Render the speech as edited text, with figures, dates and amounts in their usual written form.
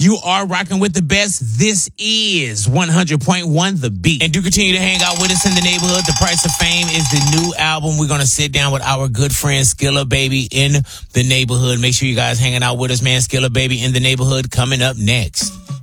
You are rocking with the best. This is 100.1 The Beat. And do continue to hang out with us in the neighborhood. The Price of Fame is the new album. We're going to sit down with our good friend Skilla Baby in the neighborhood. Make sure you guys hanging out with us, man. Skilla Baby in the neighborhood coming up next.